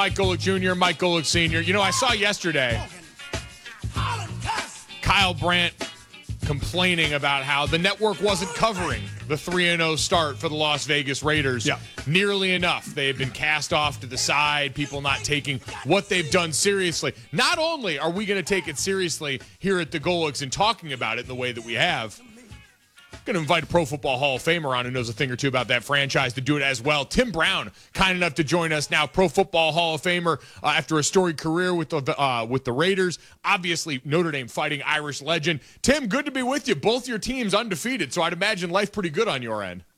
Mike Golick Jr., Mike Golick Sr. You know, I saw yesterday Kyle Brandt complaining about how the network wasn't covering the 3-0 start for the Las Vegas Raiders nearly enough. They have been cast off to the side, people not taking what they've done seriously. Not only are we going to take it seriously here at the Golicks and talking about it in the way that we have, going to invite a Pro Football Hall of Famer on who knows a thing or two about that franchise to do it as well. Tim Brown, kind enough to join us now, Pro Football Hall of Famer after a storied career with the Raiders. Obviously, Notre Dame Fighting Irish legend. Tim, good to be with you. Both your teams undefeated, so I'd imagine life pretty good on your end.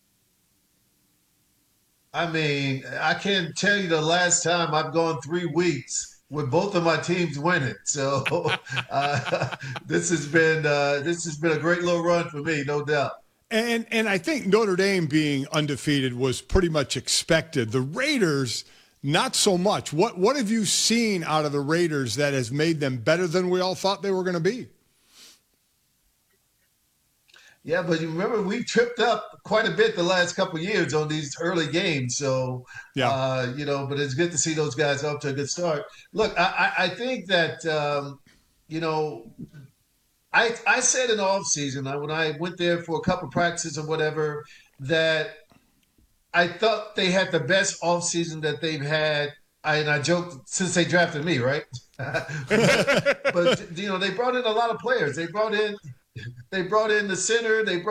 I mean, I can't tell you the last time I've gone 3 weeks with both of my teams winning. So this has been a great little run for me, no doubt. And I think Notre Dame being undefeated was pretty much expected. The Raiders, not so much. What have you seen out of the Raiders that has made them better than we all thought they were going to be? Yeah, but you remember we tripped up quite a bit the last couple of years on these early games. So, but it's good to see those guys up to a good start. Look, I think that, I said in the offseason, when I went there for a couple of practices or whatever, that I thought they had the best offseason that they've had. And I joked since they drafted me, right? But, they brought in a lot of players. They brought in the center. They brought